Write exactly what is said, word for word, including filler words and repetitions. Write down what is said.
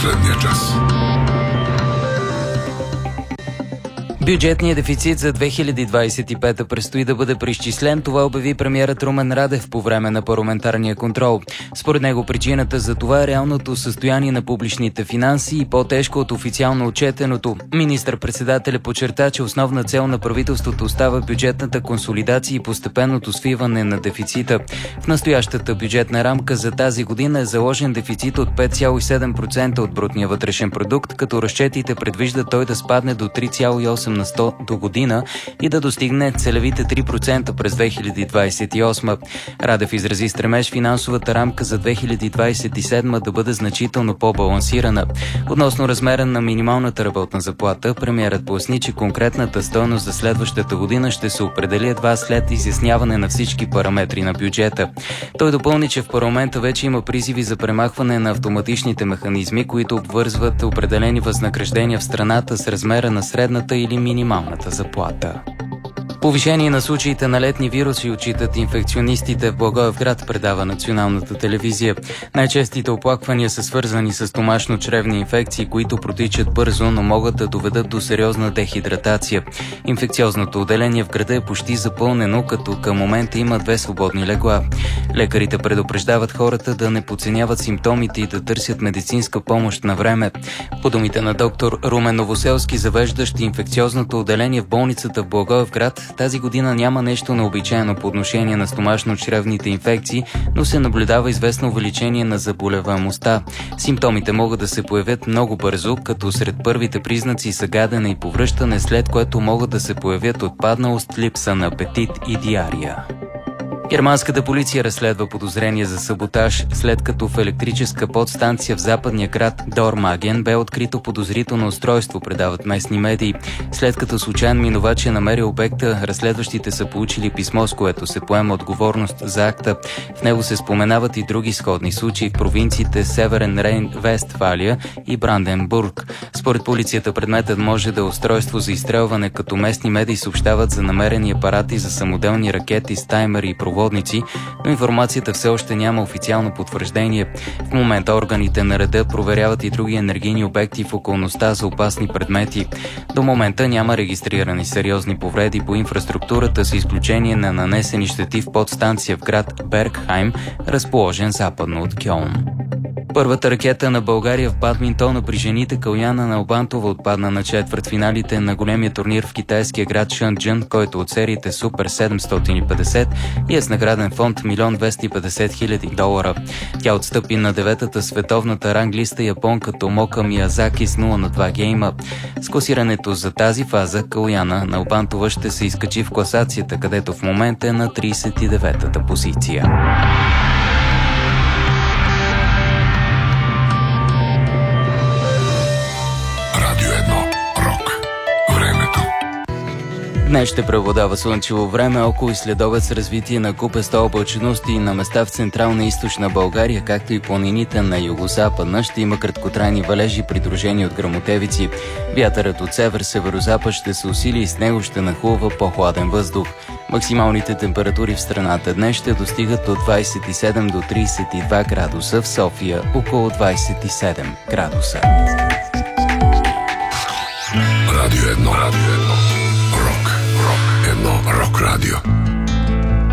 последния час. Бюджетният дефицит за две хиляди двадесет и пета предстои да бъде преизчислен. Това обяви премиерът Румен Радев по време на парламентарния контрол. Според него причината за това е реалното състояние на публичните финанси и по-тежко от официално отчетеното. Министър-председателят подчерта, че основна цел на правителството остава бюджетната консолидация и постепенното свиване на дефицита. В настоящата бюджетна рамка за тази година е заложен дефицит от пет цяло и седем процента от брутния вътрешен продукт, като разчетите предвижда той да спадне до три цяло и осем на сто до година и да достигне целевите три процента през две хиляди двадесет и осма. Радев изрази стремеж финансовата рамка за две хиляди двадесет и седма да бъде значително по-балансирана. Относно размера на минималната работна заплата, премиерът поясни, че конкретната стойност за следващата година ще се определи едва след изясняване на всички параметри на бюджета. Той допълни, че в парламента вече има призиви за премахване на автоматичните механизми, които обвързват определени възнаграждения в страната с размера на средната или минималната заплата. Повишение на случаите на летни вируси отчитат инфекционистите в Благоевград, предава националната телевизия. Най-честите оплаквания са свързани с стомашно-чревни инфекции, които протичат бързо, но могат да доведат до сериозна дехидратация. Инфекциозното отделение в града е почти запълнено, като към момента има две свободни легла. Лекарите предупреждават хората да не подценяват симптомите и да търсят медицинска помощ на време. По думите на доктор Румен Новоселски, завеждащ инфекциозното отделение в болницата в Благоевград, тази година няма нещо необичайно по отношение на стомашно-чревните инфекции, но се наблюдава известно увеличение на заболеваемостта. Симптомите могат да се появят много бързо, като сред първите признаци са гадене и повръщане, след което могат да се появят отпадналост, липса на апетит и диария. Германската полиция разследва подозрение за саботаж, след като в електрическа подстанция в западния град Дормаген бе открито подозрително устройство, предават местни медии. След като случайен минувач е намерил обекта, разследващите са получили писмо, с което се поема отговорност за акта. В него се споменават и други сходни случаи в провинциите Северен Рейн-Вестфалия и Бранденбург. Според полицията предметът може да е устройство за изстрелване, като местни медии съобщават за намерени апарати за самоделни ракети с таймери и проводници, но информацията все още няма официално потвърждение. В момента органите на реда проверяват и други енергийни обекти в околността за опасни предмети. До момента няма регистрирани сериозни повреди по инфраструктурата, с изключение на нанесени щети в подстанция в град Бергхайм, разположен западно от Кьолн. Първата ракета на България в бадминтона при жените Каляна Налбантова отпадна на четвъртфиналите на големия турнир в китайския град Шенджън, който от сериите Супер седемстотин и петдесет и е с награден фонд един двеста и петдесет хиляди долара. Тя отстъпи на деветата световната ранглиста японка Томока Миязаки с нула на два гейма. С класирането за тази фаза Каляна Налбантова ще се изкачи в класацията, където в момента е на тридесет и деветата позиция. Днес ще преобладава слънчево време, около и следобед с развитие на купеста облачност и на места в централна и източна България, както и планините на югозападна. Ще има краткотрайни валежи, придружени от гръмотевици. Вятърът от север-северозапад ще се усили и с него ще нахлува по-хладен въздух. Максималните температури в страната днес ще достигат от двадесет и седем до тридесет и два градуса, в София около двадесет и седем градуса. Радио едно. Радио едно. Рок. Рок. Едно рок радио.